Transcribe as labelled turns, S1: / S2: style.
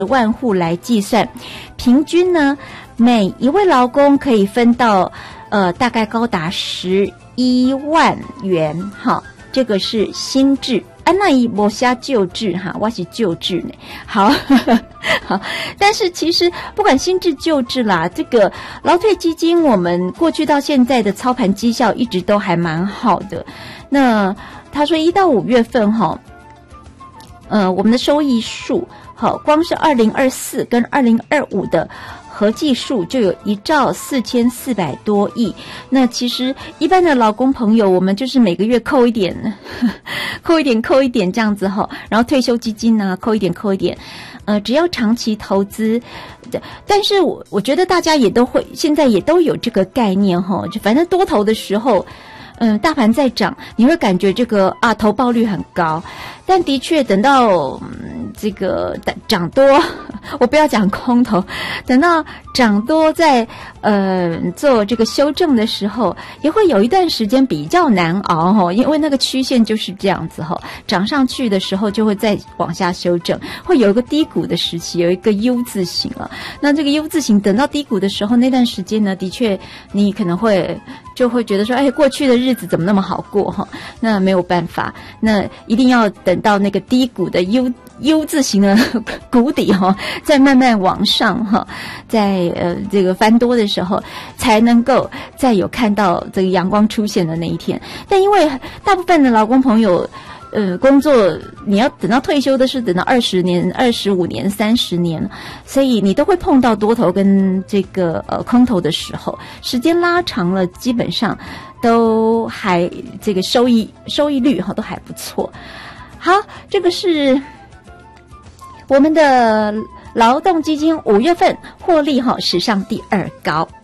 S1: 万户来计算，平均呢每一位劳工可以分到大概高达11万元。好，这个是新制。那一没瞎旧制哈，我是旧制呢。好，好，但是其实不管新制旧制啦，这个劳退基金我们过去到现在的操盘绩效一直都还蛮好的。那他说1到5月份哈，我们的收益数好，光是2024跟2025的合计数就有1兆4400多亿。那其实一般的劳工朋友，我们就是每个月扣一点扣一点这样子哈，然后退休基金呢扣一点，只要长期投资，但是我觉得大家也都会，现在也都有这个概念哈，就反正多头的时候，大盘在涨，你会感觉这个投报率很高，但的确等到这个涨多，我不要讲空头，等到涨多在做这个修正的时候，也会有一段时间比较难熬哈，因为那个曲线就是这样子哈，涨上去的时候就会再往下修正，会有一个低谷的时期，有一个 U 字形啊。那这个 U 字形等到低谷的时候，那段时间呢，的确你可能就会觉得说，过去的日子怎么那么好过哈？那没有办法，那一定要等到那个低谷的 U 字形的谷底哈，再慢慢往上哈，在这个翻多的时候，才能够再有看到这个阳光出现的那一天。但因为大部分的劳工朋友，工作你要等到退休的是等到20年、25年、30年，所以你都会碰到多头跟这个空头的时候，时间拉长了，基本上都还这个收益率哈都还不错。好，这个是我们的劳动基金5月份获利史上第2高。